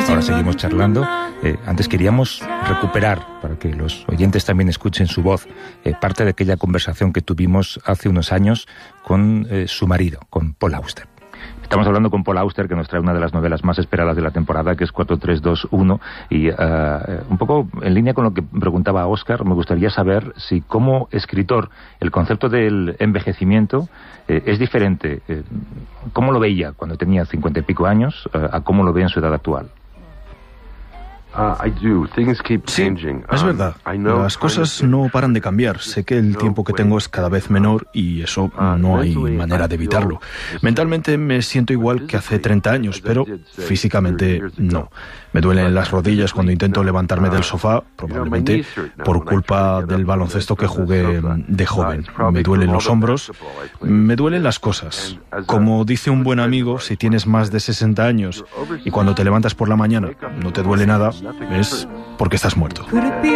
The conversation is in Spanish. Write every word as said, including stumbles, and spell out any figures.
ahora seguimos charlando. Eh, antes queríamos recuperar, para que los oyentes también escuchen su voz, eh, parte de aquella conversación que tuvimos hace unos años con eh, su marido, con Paul Auster. Estamos hablando con Paul Auster, que nos trae una de las novelas más esperadas de la temporada, que es cuatro tres dos uno, y uh, un poco en línea con lo que preguntaba Óscar, me gustaría saber si como escritor el concepto del envejecimiento eh, es diferente. Eh, ¿Cómo lo veía cuando tenía cincuenta y pico años uh, a cómo lo ve en su edad actual? Sí, es verdad. Las cosas no paran de cambiar. Sé que el tiempo que tengo es cada vez menor y eso no hay manera de evitarlo. Mentalmente me siento igual que hace treinta años, pero físicamente no. Me duelen las rodillas cuando intento levantarme del sofá, probablemente por culpa del baloncesto que jugué de joven. Me duelen los hombros, me duelen las cosas. Como dice un buen amigo, si tienes más de sesenta años y cuando te levantas por la mañana no te duele nada, es porque estás muerto.